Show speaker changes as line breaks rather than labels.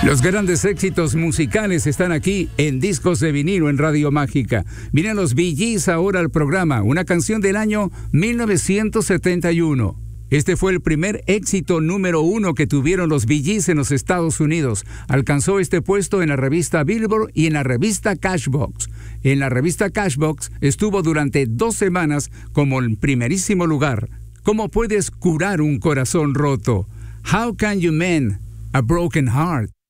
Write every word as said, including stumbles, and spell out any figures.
Los grandes éxitos musicales están aquí en Discos de Vinilo en Radio Mágica. Miren los Bee Gees ahora al programa, una canción del año mil novecientos setenta y uno. Este fue el primer éxito número uno que tuvieron los Bee Gees en los Estados Unidos. Alcanzó este puesto en la revista Billboard y en la revista Cashbox. En la revista Cashbox estuvo durante dos semanas como en primerísimo lugar. ¿Cómo puedes curar un corazón roto? How can you mend a broken heart?